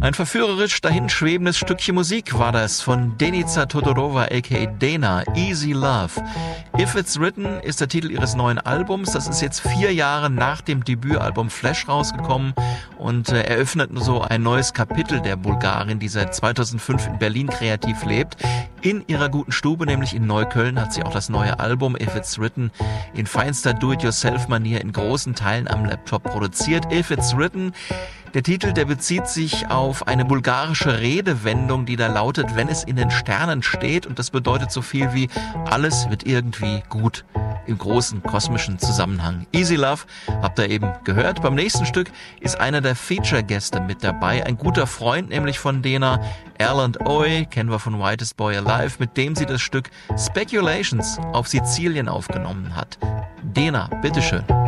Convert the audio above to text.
Ein verführerisch dahin schwebendes Stückchen Musik war das von Denica Todorova aka Dena, Easy Love. If It's Written ist der Titel ihres neuen Albums. Das ist jetzt 4 Jahre nach dem Debütalbum Flash rausgekommen und eröffnet so ein neues Kapitel der Bulgarin, die seit 2005 in Berlin kreativ lebt. In ihrer guten Stube, nämlich in Neukölln, hat sie auch das neue Album If It's Written in feinster Do-it-yourself-Manier in großen Teilen am Laptop produziert. If It's Written, der Titel, der bezieht sich auf eine bulgarische Redewendung, die da lautet, wenn es in den Sternen steht, und das bedeutet so viel wie alles wird irgendwie gut im großen kosmischen Zusammenhang. Easy Love habt ihr eben gehört. Beim nächsten Stück ist einer der Feature-Gäste mit dabei, ein guter Freund nämlich von Dena, Erland Oy, kennen wir von Whitest Boy Alive, mit dem sie das Stück Speculations auf Sizilien aufgenommen hat. Dena, bitteschön.